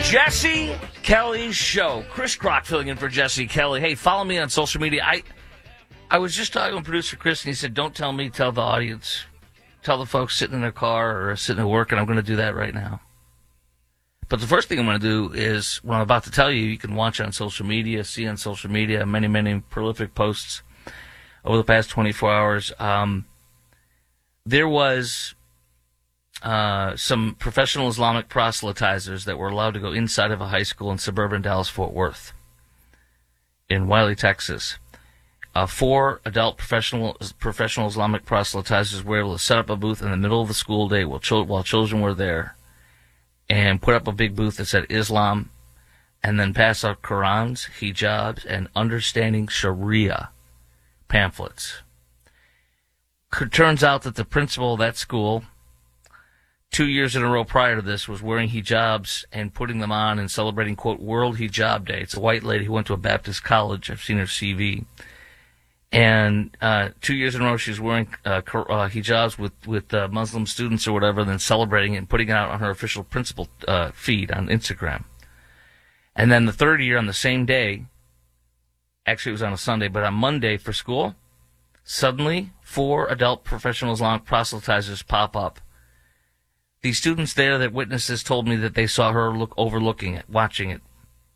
Jesse Kelly's show. Chris Crock filling in for Jesse Kelly. Hey, follow me on social media. I was just talking with producer Chris, and he said, don't tell me, tell the audience. Tell the folks sitting in their car or sitting at work, and I'm going to do that right now. But the first thing I'm going to do is, what I'm about to tell you, you can watch on social media, see on social media, many, many prolific posts over the past 24 hours. There was some professional Islamic proselytizers that were allowed to go inside of a high school in suburban Dallas-Fort Worth in Wiley, Texas. 4 adult professional Islamic proselytizers were able to set up a booth in the middle of the school day while children were there and put up a big booth that said Islam and then pass out Qurans, hijabs, and understanding Sharia pamphlets. It turns out that the principal of that school, 2 years in a row prior to this, was wearing hijabs and putting them on and celebrating, quote, World Hijab Day. It's a white lady who went to a Baptist college. I've seen her CV. And 2 years in a row, she was wearing hijabs with Muslim students or whatever, and then celebrating it and putting it out on her official principal feed on Instagram. And then the third year, on the same day, actually it was on a Sunday, but on Monday for school, suddenly 4 adult professional Islamic proselytizers pop up. The students there that witnessed this told me that they saw her overlooking it, watching it.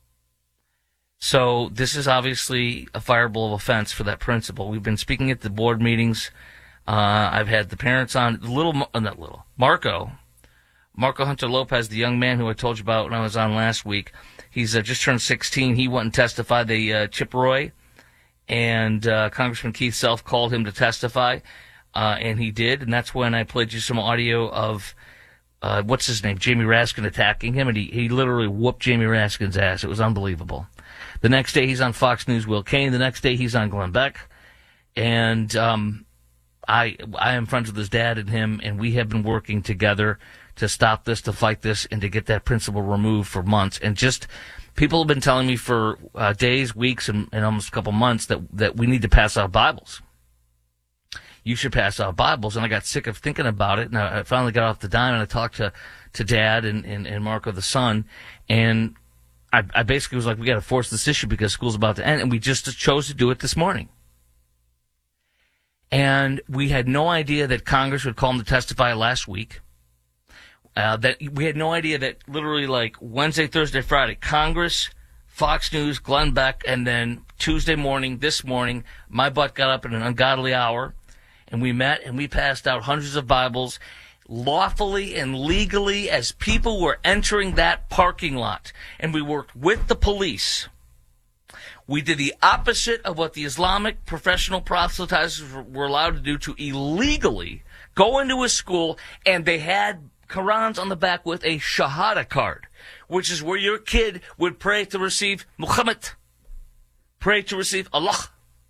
So this is obviously a fireable offense for that principal. We've been speaking at the board meetings. I've had the parents on. Marco Hunter Lopez, the young man who I told you about when I was on last week. He's just turned 16. He went and testified. Chip Roy and Congressman Keith Self called him to testify, and he did. And that's when I played you some audio of what's his name, Jamie Raskin, attacking him, and he literally whooped Jamie Raskin's ass. It was unbelievable. The next day he's on Fox News' Will Cain. The next day he's on Glenn Beck. And I am friends with his dad and him, and we have been working together to stop this, to fight this, and to get that principal removed for months. And just people have been telling me for days, weeks, and almost a couple months that we need to pass out Bibles. You should pass out Bibles. And I got sick of thinking about it, and I finally got off the dime, and I talked to Dad and Marco, the son, and I basically was like, we got to force this issue because school's about to end, and we just chose to do it this morning. And we had no idea that Congress would call him to testify last week. That we had no idea that literally like Wednesday, Thursday, Friday, Congress, Fox News, Glenn Beck, and then Tuesday morning, this morning, my butt got up in an ungodly hour, and we met and we passed out hundreds of Bibles lawfully and legally as people were entering that parking lot. And we worked with the police. We did the opposite of what the Islamic professional proselytizers were allowed to do, to illegally go into a school, and they had Qurans on the back with a Shahada card, which is where your kid would pray to receive Muhammad, pray to receive Allah.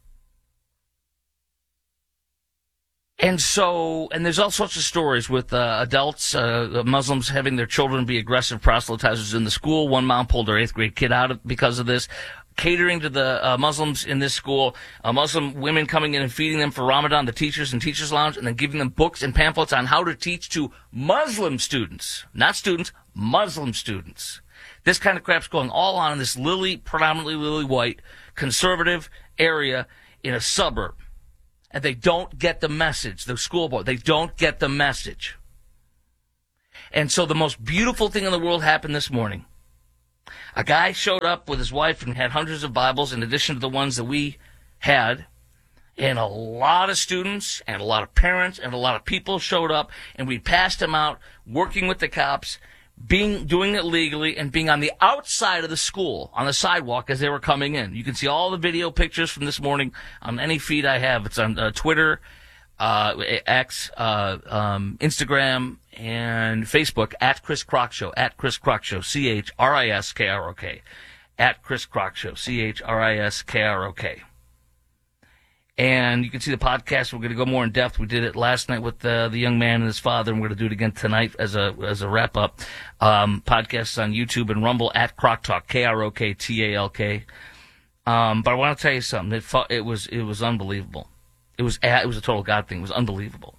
And there's all sorts of stories with adults, Muslims having their children be aggressive proselytizers in the school. One mom pulled her 8th grade kid out because of this. Catering to the Muslims in this school, Muslim women coming in and feeding them for Ramadan, the teachers and teachers lounge, and then giving them books and pamphlets on how to teach to Muslim students, not students, Muslim students. This kind of crap's going all on in this predominantly lily white, conservative area in a suburb. And they don't get the message, the school board, they don't get the message. And so the most beautiful thing in the world happened this morning. A guy showed up with his wife and had hundreds of Bibles in addition to the ones that we had. And a lot of students and a lot of parents and a lot of people showed up, and we passed them out, working with the cops, doing it legally, and being on the outside of the school, on the sidewalk as they were coming in. You can see all the video pictures from this morning on any feed I have. It's on Twitter, X, Instagram, and Facebook, at Chris Crock Show, at Chris Crock Show, CHRISKROK, at Chris Crock Show, CHRISKROK. And you can see the podcast. We're going to go more in depth. We did it last night with the young man and his father, and we're going to do it again tonight as a wrap up. Podcasts on YouTube and Rumble at Crock Talk, KROKTALK. But I want to tell you something. It was unbelievable. It was a total God thing. It was unbelievable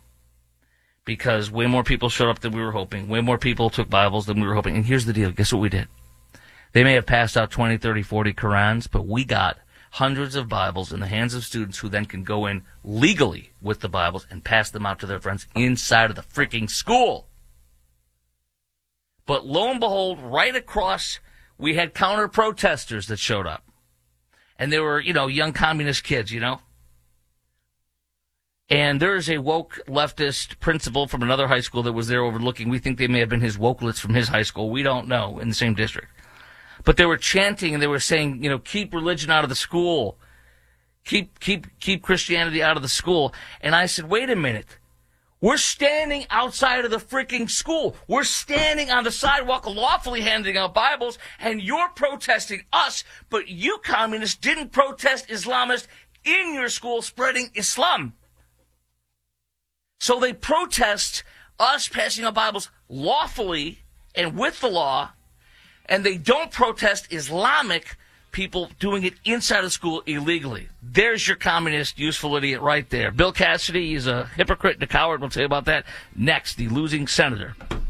because way more people showed up than we were hoping. Way more people took Bibles than we were hoping. And here's the deal. Guess what we did? They may have passed out 20, 30, 40 Qurans, but we got hundreds of Bibles in the hands of students who then can go in legally with the Bibles and pass them out to their friends inside of the freaking school. But lo and behold, right across, we had counter-protesters that showed up. And they were, young communist kids, And there is a woke leftist principal from another high school that was there overlooking. We think they may have been his wokelets from his high school. We don't know, in the same district. But they were chanting and they were saying, keep religion out of the school. Keep Christianity out of the school. And I said, wait a minute. We're standing outside of the freaking school. We're standing on the sidewalk lawfully handing out Bibles, and you're protesting us, but you communists didn't protest Islamists in your school spreading Islam. So they protest us passing out Bibles lawfully and with the law, and they don't protest Islamic people doing it inside of school illegally. There's your communist useful idiot right there. Bill Cassidy is a hypocrite and a coward. We'll tell you about that next. The losing senator.